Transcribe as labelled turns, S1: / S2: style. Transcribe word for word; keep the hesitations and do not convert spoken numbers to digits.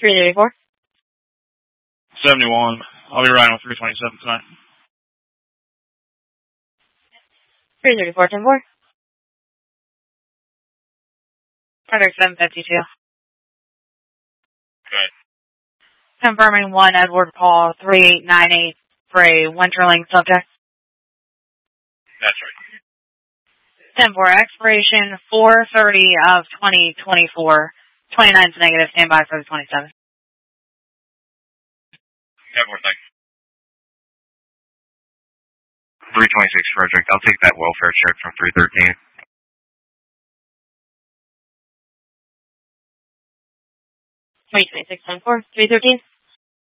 S1: three thirty-four.
S2: seventy-one. I'll be riding with three twenty-seven tonight.
S1: three thirty-four, ten four. Frederick seven fifty-two.
S2: Okay.
S1: Confirming one Edward Paul three eight nine eight for a Winterling subject.
S2: That's right.
S1: ten four, expiration four thirty of twenty twenty-four. twenty-nine's negative, standby for the twenty-seven.
S2: ten four, thanks.
S3: three twenty-six, Frederick. I'll take that welfare check from three thirteen.
S1: three twenty-six, ten four, three thirteen.